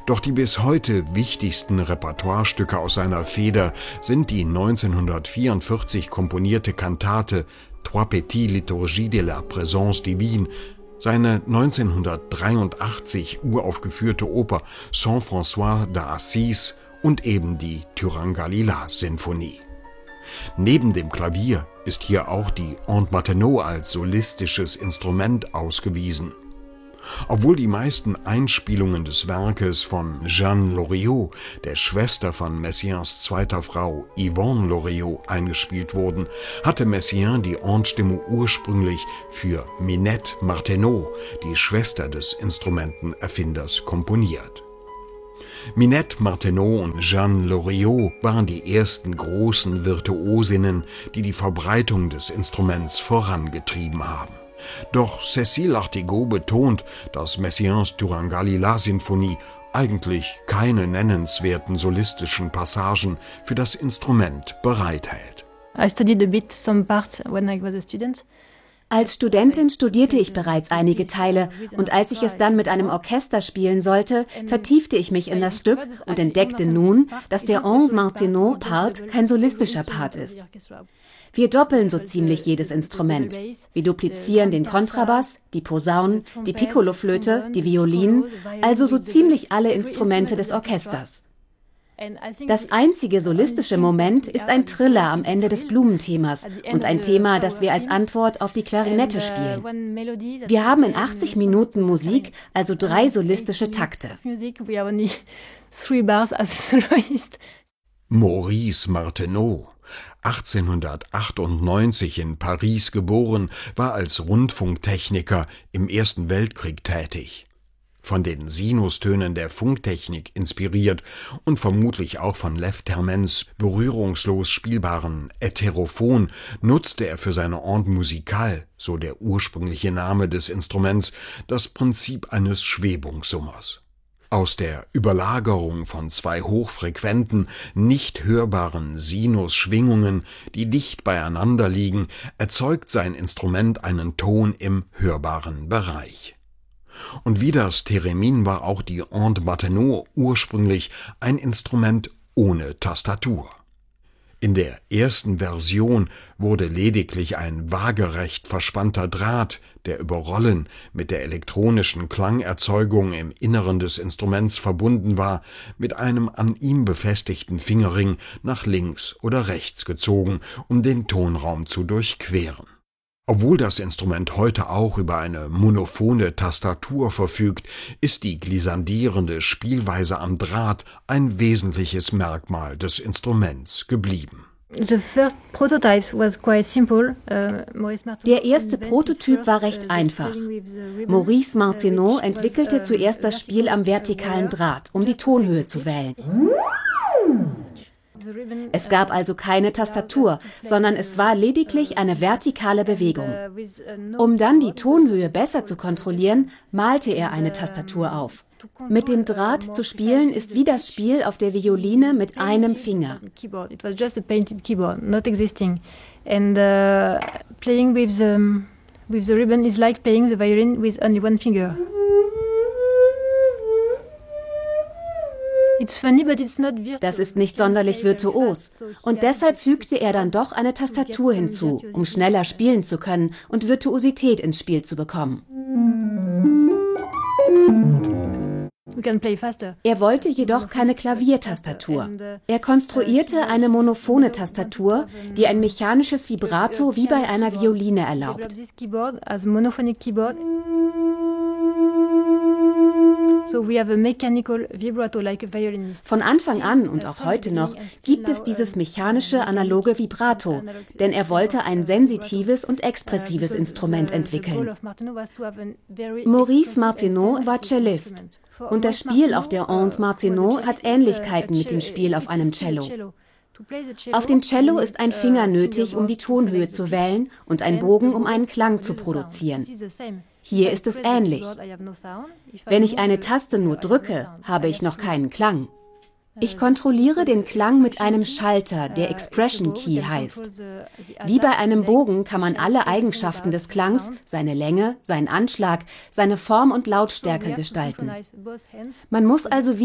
Doch die bis heute wichtigsten Repertoirestücke aus seiner Feder sind die 1944 komponierte Kantate Trois Petites Liturgies de la Présence Divine, seine 1983 uraufgeführte Oper Saint-François d'Assise und eben die Turangalila-Sinfonie. Neben dem Klavier ist hier auch die Aunt Martenot als solistisches Instrument ausgewiesen. Obwohl die meisten Einspielungen des Werkes von Jeanne Loriot, der Schwester von Messiaens zweiter Frau Yvonne Loriot, eingespielt wurden, hatte Messiaen die Aunt-Stimme ursprünglich für Minette Martenot, die Schwester des Instrumentenerfinders, komponiert. Minette Martenot und Jeanne Loriot waren die ersten großen Virtuosinnen, die die Verbreitung des Instruments vorangetrieben haben. Doch Cécile Artegot betont, dass Messiaens Turangalila-Sinfonie eigentlich keine nennenswerten solistischen Passagen für das Instrument bereithält. I studied a bit some parts when I was a student. Als Studentin studierte ich bereits einige Teile und als ich es dann mit einem Orchester spielen sollte, vertiefte ich mich in das Stück und entdeckte nun, dass der Aunt Martenot-Part kein solistischer Part ist. Wir doppeln so ziemlich jedes Instrument. Wir duplizieren den Kontrabass, die Posaunen, die Piccoloflöte, die Violinen, also so ziemlich alle Instrumente des Orchesters. Das einzige solistische Moment ist ein Triller am Ende des Blumenthemas und ein Thema, das wir als Antwort auf die Klarinette spielen. Wir haben in 80 Minuten Musik also 3 solistische Takte. Maurice Martenot, 1898 in Paris geboren, war als Rundfunktechniker im Ersten Weltkrieg tätig. Von den Sinustönen der Funktechnik inspiriert und vermutlich auch von Lev Termens berührungslos spielbaren Heterophon nutzte er für seine Aunt musicale, so der ursprüngliche Name des Instruments, das Prinzip eines Schwebungssummers. Aus der Überlagerung von 2 hochfrequenten, nicht hörbaren Sinusschwingungen, die dicht beieinander liegen, erzeugt sein Instrument einen Ton im hörbaren Bereich. Und wie das Theremin war auch die Aunt Martenot ursprünglich ein Instrument ohne Tastatur. In der ersten Version wurde lediglich ein waagerecht verspannter Draht, der über Rollen mit der elektronischen Klangerzeugung im Inneren des Instruments verbunden war, mit einem an ihm befestigten Fingerring nach links oder rechts gezogen, um den Tonraum zu durchqueren. Obwohl das Instrument heute auch über eine monophone Tastatur verfügt, ist die glissandierende Spielweise am Draht ein wesentliches Merkmal des Instruments geblieben. Der erste Prototyp war recht einfach. Maurice Martenot entwickelte zuerst das Spiel am vertikalen Draht, um die Tonhöhe zu wählen. Es gab also keine Tastatur, sondern es war lediglich eine vertikale Bewegung. Um dann die Tonhöhe besser zu kontrollieren, malte er eine Tastatur auf. Mit dem Draht zu spielen ist wie das Spiel auf der Violine mit einem Finger. Playing with the ribbon is like playing the violin with only one finger. Das ist nicht sonderlich virtuos und deshalb fügte er dann doch eine Tastatur hinzu, um schneller spielen zu können und Virtuosität ins Spiel zu bekommen. Er wollte jedoch keine Klaviertastatur. Er konstruierte eine monophone Tastatur, die ein mechanisches Vibrato wie bei einer Violine erlaubt. Von Anfang an und auch heute noch gibt es dieses mechanische analoge Vibrato, denn er wollte ein sensitives und expressives Instrument entwickeln. Maurice Martenot war Cellist und das Spiel auf der Aunt Martenot hat Ähnlichkeiten mit dem Spiel auf einem Cello. Auf dem Cello ist ein Finger nötig, um die Tonhöhe zu wählen und ein Bogen, um einen Klang zu produzieren. Hier ist es ähnlich. Wenn ich eine Taste nur drücke, habe ich noch keinen Klang. Ich kontrolliere den Klang mit einem Schalter, der Expression Key heißt. Wie bei einem Bogen kann man alle Eigenschaften des Klangs, seine Länge, seinen Anschlag, seine Form und Lautstärke gestalten. Man muss also wie